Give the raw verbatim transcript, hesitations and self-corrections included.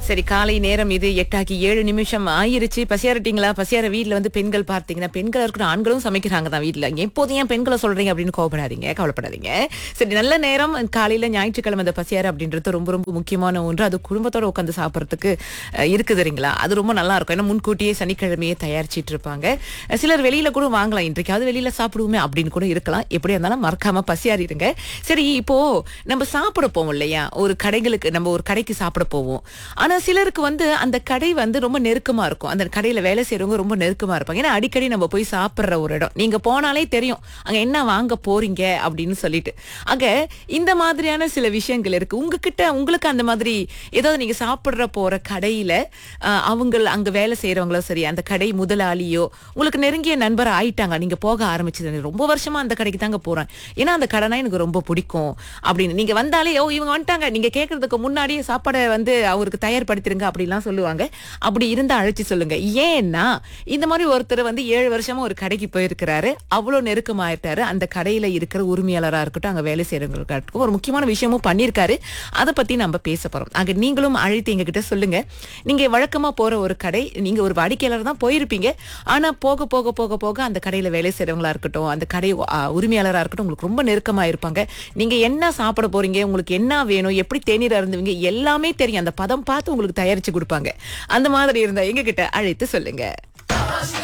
சரி, காலை நேரம் இது எட்டாக்கி ஏழு நிமிஷம் ஆயிருச்சு. பசியாரிட்டீங்களா? பசியார வீட்ல வந்து பெண்கள் பார்த்தீங்கன்னா, பெண்களா இருக்கட்டும், ஆண்களும் சமைக்கிறாங்க தான் வீட்ல. எப்போதும் ஏன் பெண்கள சொல்றீங்க அப்படின்னு கோவப்படாதீங்க, கவலைப்படாதீங்க. சரி, நல்ல நேரம் காலையில ஞாயிற்றுக்கிழமை இந்த பசியாறு அப்படின்றது ரொம்ப ரொம்ப முக்கியமான ஒன்று. அது குடும்பத்தோட உட்காந்து சாப்பிடுறதுக்கு அ இருக்குதுங்களா? அது ரொம்ப நல்லா இருக்கும். ஏன்னா முன்கூட்டியே சனிக்கிழமையே தயாரிச்சிட்டு இருப்பாங்க. அஹ் சிலர் வெளியில கூட வாங்கலாம். இன்றைக்காவது வெளியில சாப்பிடுவோமே அப்படின்னு கூட இருக்கலாம். எப்படி இருந்தாலும் மறக்காம பசியாறிடுங்க. சரி, இப்போ நம்ம சாப்பிட போவோம் இல்லையா? ஒரு கடைகளுக்கு நம்ம ஒரு கடைக்கு சாப்பிட போவோம். ஆனா சிலருக்கு வந்து அந்த கடை வந்து ரொம்ப நெருக்கமா இருக்கும். அந்த கடையில வேலை செய்றவங்க ரொம்ப நெருக்கமா இருப்பாங்க. ஏன்னா அடிக்கடி நம்ம போய் சாப்பிடுற ஒரு இடம். நீங்க போனாலே தெரியும் அங்க என்ன வாங்க போறீங்க அப்படின்னு சொல்லிட்டு. ஆக இந்த மாதிரியான சில விஷயங்கள் இருக்கு. உங்ககிட்ட உங்களுக்கு அந்த மாதிரி ஏதாவது நீங்க சாப்பிடுற போற கடையில அஹ், அவங்க அங்க வேலை செய்யறவங்களோ சரி, அந்த கடை முதலாளியோ உங்களுக்கு நெருங்கிய நண்பர் ஆயிட்டாங்க. நீங்க போக ஆரம்பிச்சது ரொம்ப வருஷமா அந்த கடைக்கு தாங்க போறேன். ஏன்னா அந்த கடைனா எனக்கு ரொம்ப பிடிக்கும் அப்படின்னு நீங்க வந்தாலே ஓ இவங்க வந்துட்டாங்க நீங்க கேட்கறதுக்கு முன்னாடியே சாப்பாடை வந்து அவருக்கு தயார்படுத்திருங்க அப்படிலாம் சொல்லுவாங்க. அப்படி இருந்தா அழைச்சு சொல்லுங்க. ஏன்னா இந்த மாதிரி ஒருத்தர் வந்து ஏழு வருஷமா ஒரு கடைக்கு போயிருக்கிறாரு. அவ்வளவு நெருக்கமாயிட்டாரு. அந்த கடையில இருக்கிற உரிமையாளரா இருக்கட்டும், அங்க வேலை செய்யறவங்களுக்கா இருக்கட்டும், ஒரு முக்கியமான விஷயமும் பண்ணியிருக்காரு. அதை பத்தி நம்ம பேச போறோம். அங்க நீங்களும் அழைத்து எங்க கிட்ட சொல்லுங்க. நீங்க வழக்கமா போற ஒரு கடை, நீங்க ஒரு வாடிக்கையாளர் தான் போயிருப்பீங்க. ஆனா போக போக போக போக அந்த கடையில வேலை செய்யறவங்களா இருக்கட்டும், அந்த கடை ஆ, உரிமையாளரா இருக்கட்டும், உங்களுக்கு ரொம்ப நெருக்கமா இருப்பாங்க. நீங்க என்ன சாப்பிட போறீங்க, உங்களுக்கு என்ன வேணும், எப்படி தேநீர் அருந்துவீங்க, எல்லாமே தெரியும். அந்த பதம் பார்த்து உங்களுக்கு தயாரிச்சு கொடுப்பாங்க. அந்த மாதிரி இருந்தா எங்க கிட்ட அழைத்து சொல்லுங்க.